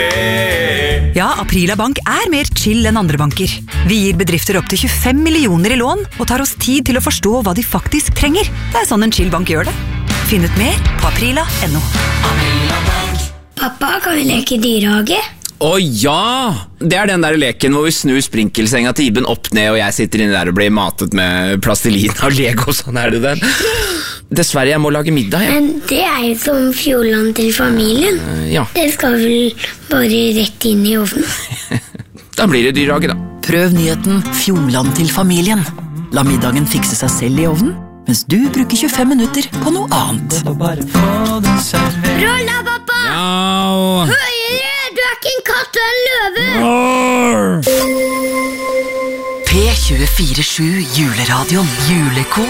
Ja, Aprila Bank mer chill enn andre banker. Vi gir bedrifter opp til 25 millioner i lån og tar oss tid til å forstå hva de faktisk trenger. Det sånn en chill bank gjør det. Finn ut mer på aprila.no. Pappa, kan vi leke dyrehage? Ja! Det den der leken hvor vi snur sprinkelsenga til Iben opp ned, og jeg sitter inne der og blir matet med plastilin og Lego, sånn det den. Dessverre, jeg må lage middag, Men det jo som Fjordland til familien. Ja. Det skal vel bare rett inn i ovnen. Da blir det dyrehage, da. Prøv nyheten Fjordland til familien. La middagen fikse seg selv i ovnen, mens du bruker 25 minutter på noe annet. Rolla, pappa! Ja! Høyere! Du ikke en katt, du en løve! P247 Juleradioen Julekos.